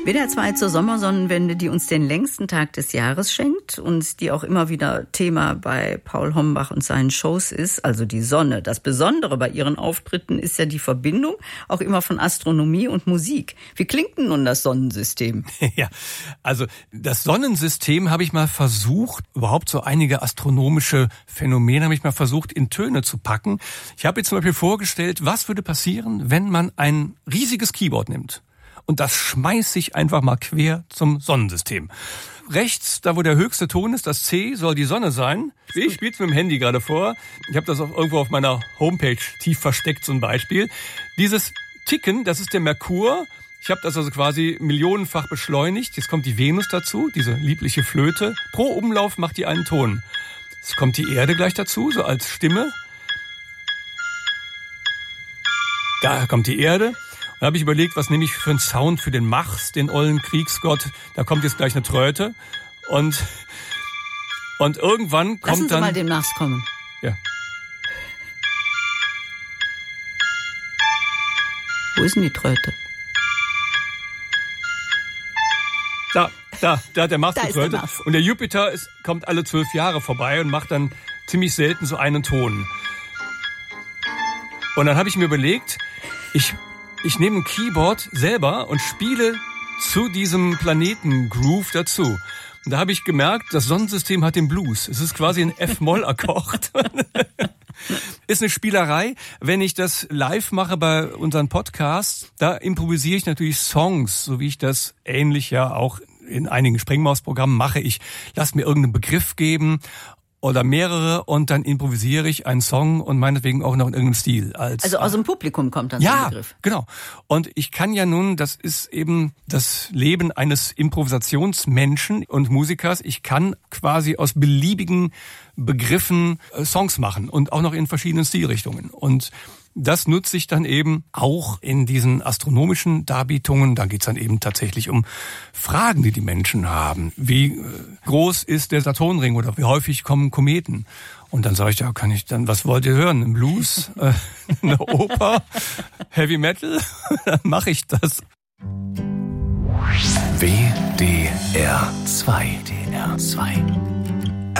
WDR 2 zur Sommersonnenwende, die uns den längsten Tag des Jahres schenkt und die auch immer wieder Thema bei Paul Hombach und seinen Shows ist, also die Sonne. Das Besondere bei ihren Auftritten ist ja die Verbindung auch immer von Astronomie und Musik. Wie klingt denn nun das Sonnensystem? Ja, also das Sonnensystem habe ich mal versucht, überhaupt so einige astronomische Phänomene habe ich mal versucht in Töne zu packen. Ich habe jetzt zum Beispiel vorgestellt, was würde passieren, wenn man ein riesiges Keyboard nimmt. Und das schmeißt sich einfach mal quer zum Sonnensystem. Rechts, da wo der höchste Ton ist, das C, soll die Sonne sein. Ich spiele es mit dem Handy gerade vor. Ich habe das auch irgendwo auf meiner Homepage tief versteckt, so ein Beispiel. Dieses Ticken, das ist der Merkur. Ich habe das also quasi millionenfach beschleunigt. Jetzt kommt die Venus dazu, diese liebliche Flöte. Pro Umlauf macht die einen Ton. Jetzt kommt die Erde gleich dazu, so als Stimme. Da kommt die Erde. Da habe ich überlegt, was nehme ich für einen Sound für den Mars, den ollen Kriegsgott. Da kommt jetzt gleich eine Tröte. Und irgendwann kommt Lassen Sie dann... mal den Mars kommen. Ja. Wo ist denn die Tröte? Da hat der Mars Da ist getrötet. der Mars. Und der Jupiter kommt alle 12 Jahre vorbei und macht dann ziemlich selten so einen Ton. Und dann habe ich mir überlegt, ich nehme ein Keyboard selber und spiele zu diesem Planeten-Groove dazu. Und da habe ich gemerkt, das Sonnensystem hat den Blues. Es ist quasi ein F-Moll-Akkord. Ist eine Spielerei. Wenn ich das live mache bei unseren Podcasts, da improvisiere ich natürlich Songs, so wie ich das ähnlich ja auch in einigen Sprengmaus-Programmen mache. Ich lasse mir irgendeinen Begriff geben oder mehrere und dann improvisiere ich einen Song und meinetwegen auch noch in irgendeinem Stil. Also aus dem Publikum kommt dann so ein Begriff. Ja, genau. Und ich kann ja nun, das ist eben das Leben eines Improvisationsmenschen und Musikers, ich kann quasi aus beliebigen Begriffen Songs machen und auch noch in verschiedenen Stilrichtungen. Und das nutze ich dann eben auch in diesen astronomischen Darbietungen. Da geht's dann eben tatsächlich um Fragen, die Menschen haben. Wie groß ist der Saturnring oder wie häufig kommen Kometen? Und dann sage ich, ja, was wollt ihr hören? Ein Blues? Eine Oper? Heavy Metal? Dann mache ich das. WDR 2.